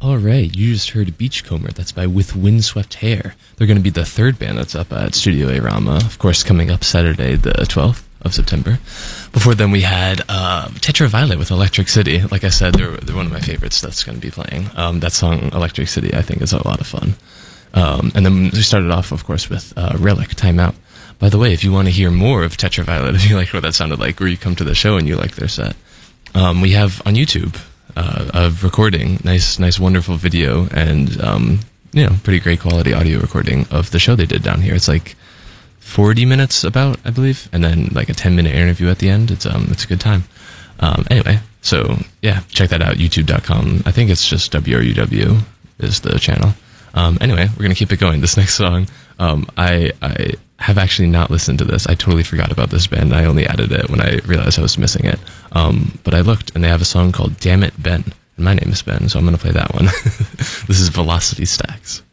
All right, you just heard Beachcomber. That's by With Windswept Hair. They're going to be the third band that's up at Studio A Rama, of course, coming up Saturday, the 12th of September. Before then, we had Tetra Violet with Electric City. Like I said, they're one of my favorites that's going to be playing. That song, Electric City, I think is a lot of fun. And then we started off, of course, with Relic, Time Out. By the way, if you want to hear more of Tetra Violet, if you like what that sounded like, or you come to the show and you like their set, we have on YouTube a recording, nice, wonderful video, and pretty great quality audio recording of the show they did down here. It's like 40 minutes about, I believe, and then like a 10-minute interview at the end. It's a good time. Anyway, so yeah, check that out, youtube.com. I think it's just WRUW is the channel. Anyway, we're gonna keep it going. This next song, I have actually not listened to this. I totally forgot about this band. I only added it when I realized I was missing it. But I looked, and they have a song called Damn It Ben. And my name is Ben, so I'm gonna play that one. This is Velocity Stacks.